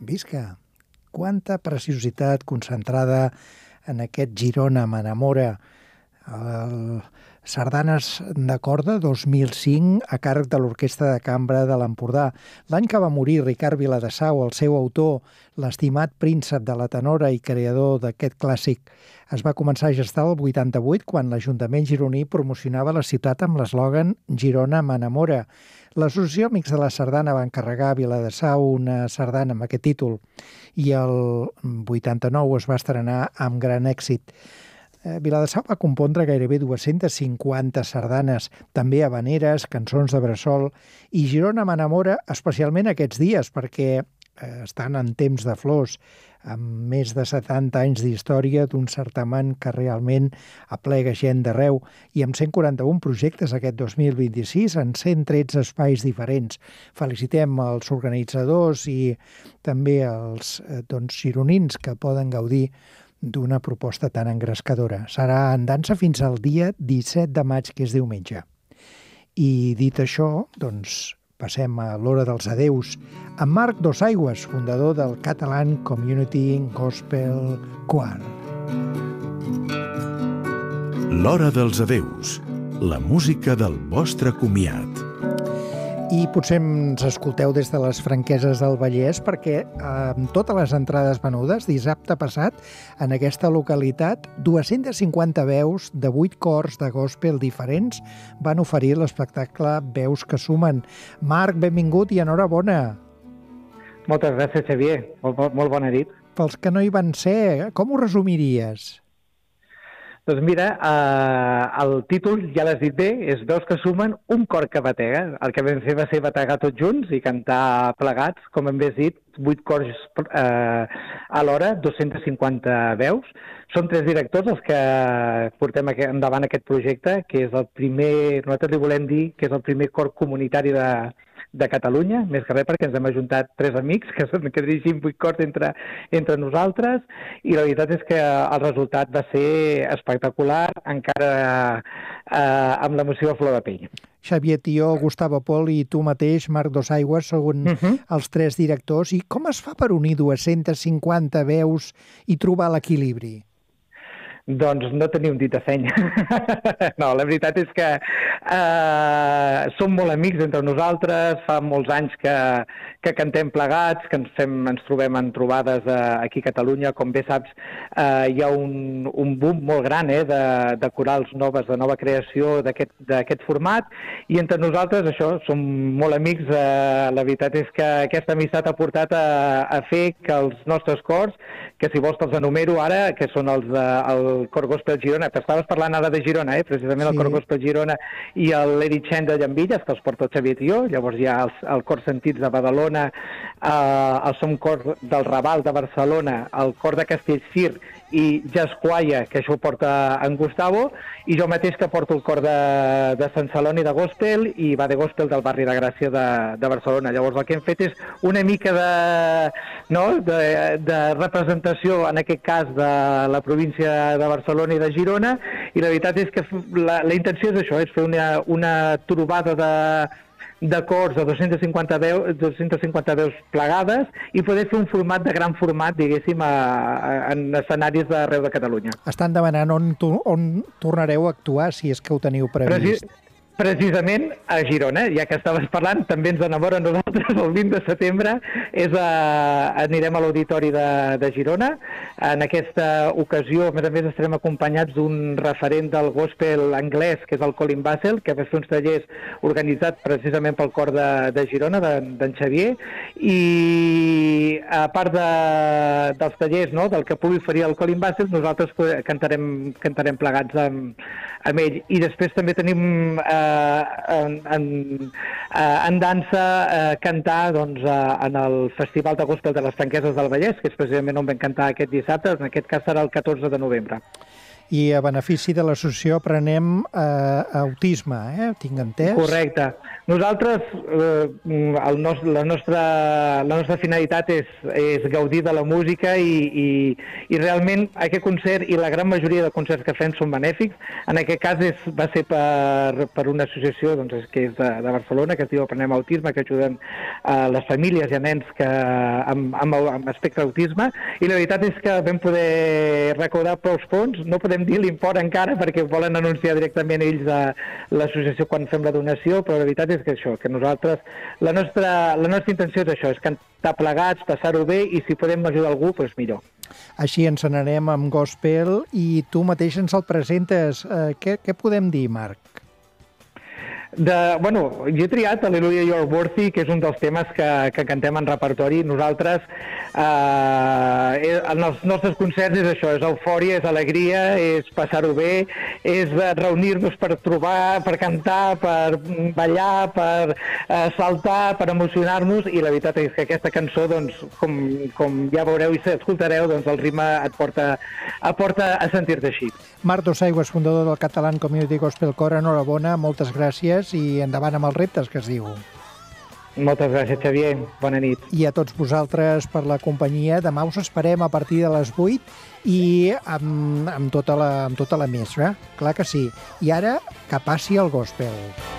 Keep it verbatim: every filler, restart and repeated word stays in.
Visca! Quanta preciositat concentrada en aquest Girona m'enamora. El Sardanes de corda dos mil cinc a càrrec de l'Orquestra de Cambra de l'Empordà. L'any que va morir Ricard Viladesau, el seu autor, l'estimat príncep de la tenora i creador d'aquest clàssic, es va començar a gestar el vuitanta-vuit quan l'Ajuntament gironí promocionava la ciutat amb l'eslògan Girona m'enamora. L'Associació Amics de la Sardana va encarregar a Viladesau una sardana amb aquest títol i el vuitanta-nou es va estrenar amb gran èxit. Viladesau va compondre gairebé dues-centes cinquanta sardanes, també habaneres, cançons de bressol, i Girona m'enamora especialment aquests dies perquè estan en temps de flors, amb més de setanta anys d'història d'un certamen que realment aplega gent d'arreu i amb cent quaranta-un projectes aquest dos mil vint-i-sis en cent tretze espais diferents. Felicitem els organitzadors i també els doncs, gironins que poden gaudir d'una proposta tan engrescadora. Serà en dansa fins al dia disset de maig, que és diumenge. I dit això, doncs, passem a l'hora dels adeus amb Marc Dosaigües, fundador del Catalan Community Gospel Choir. L'hora dels adeus, la música del vostre comiat. I potser ens escolteu des de les Franqueses del Vallès perquè amb totes les entrades venudes, dissabte passat, en aquesta localitat, dues-centes cinquanta veus de vuit cors de gospel diferents van oferir l'espectacle Veus que sumen. Marc, benvingut i enhorabona. Moltes gràcies, Xavier. Molt, molt, molt bona nit. Pels que no hi van ser, com ho resumiries? Doncs mira, eh, el títol, ja l'has dit bé, és Veus que sumen, un cor que batega. El que vam fer va ser bategar tots junts i cantar plegats, com hem dit, vuit cors eh, alhora, dues-centes cinquanta veus. Són tres directors els que portem endavant aquest projecte, que és el primer, nosaltres li volem dir que és el primer cor comunitari de, de Catalunya, més que res perquè ens hem ajuntat tres amics que, que dirigim vuit cors entre, entre nosaltres, i la veritat és que el resultat va ser espectacular, encara eh, amb l'emoció a flor de pell. Xavier Tió, Gustavo Pol i tu mateix, Marc Dosaigües, són uh-huh. els tres directors. I com es fa per unir dues-centes cinquanta veus i trobar l'equilibri? Doncs no tenim dit a seny. No, la veritat és que eh, som molt amics entre nosaltres, fa molts anys que, que cantem plegats, que ens, fem, ens trobem en trobades eh, aquí a Catalunya. Com bé saps, eh, hi ha un, un boom molt gran eh, de, de corals noves, de nova creació d'aquest format, i entre nosaltres això, som molt amics. Eh, la veritat és que aquesta amistat ha portat a, a fer que els nostres cors, que si vols te'ls enumero ara, que són els de, el Cor Gospel Girona, t'estaves parlant ara de Girona, eh? precisament sí. El Cor Gospel Girona i l'Eric Chen de Llambilles, que els porta el Xavier Tió, llavors hi ha els, el Cor Sentits de Badalona, eh, el Som Cor del Raval de Barcelona, el Cor de Castellcir i Jasquaia, que això ho porta en Gustavo, i jo mateix que porto el cor de, de Sant Celoni de Gospel i va de Gospel del barri de Gràcia de, de Barcelona. Llavors el que hem fet és una mica de, no, de, de representació, en aquest cas de la província de Barcelona i de Girona, i la veritat és que la, la intenció és això, és fer una, una trobada de de cors de dues-centes cinquanta veus, dues-centes cinquanta veus plegades i poder fer un format de gran format, diguéssim, a, a, en escenaris d'arreu de Catalunya. Estan demanant on, on tornareu a actuar, si és que ho teniu previst. Precis, precisament a Girona, ja que estaves parlant, també ens enamora a nosaltres el vint de setembre, és a, anirem a l'Auditori de, de Girona. En aquesta ocasió, a més a més, estarem acompanyats d'un referent del gospel anglès, que és el Colin Bassel, que va fer uns tallers organitzats precisament pel cor de, de Girona, d'en de, Xavier, i a part de, dels tallers, no, del que pugui oferir el Colin Bassel, nosaltres cantarem, cantarem plegats amb, amb ell. I després també tenim eh, En, en, en dansa eh, cantar doncs, en el Festival de Gospel de les Franqueses del Vallès, que és precisament on vam cantar aquest dissabte, en aquest cas serà el catorze de novembre. i a benefici de l'associació Aprenem eh, Autisme, eh? Tinc entès? Correcte. Nosaltres, eh, el nos, la, nostra, la nostra finalitat és, és gaudir de la música i, i, i realment aquest concert i la gran majoria de concerts que fem són benèfics. En aquest cas és, va ser per, per una associació doncs, que és de, de Barcelona, que es diu Aprenem Autisme, que ajuden a les famílies i a nens que, amb, amb, amb espectre d'autisme, i la veritat és que vam poder recaudar prou fons. No podem dir l'import encara perquè ho volen anunciar directament ells de l'associació quan fem la donació, però la veritat és que això, que nosaltres, la nostra, la nostra intenció és això, és cantar plegats, passar-ho bé, i si podem ajudar algú, doncs millor. Així ens n'anem amb gospel i tu mateix ens el presentes. Eh, què, què podem dir, Marc? De, bueno, jo he triat Hallelujah You're Worthy, que és un dels temes que, que cantem en repertori. Nosaltres, eh, en els nostres concerts és això, és eufòria, és alegria, és passar-ho bé, és reunir-nos per trobar, per cantar, per ballar, per eh, saltar, per emocionar-nos, i la veritat és que aquesta cançó, doncs, com, com ja veureu i escoltareu, doncs el ritme et porta, et porta a sentir-te així. Marc Dosaigües, fundador del Catalan Community Gospel Core, enhorabona, moltes gràcies i endavant amb els reptes, que es diu. Moltes gràcies, Xavier. Bona nit. I a tots vosaltres per la companyia. Demà us esperem a partir de les vuit i amb, amb, tota, la, amb tota la mesa. Clar que sí. I ara, que passi el gospel.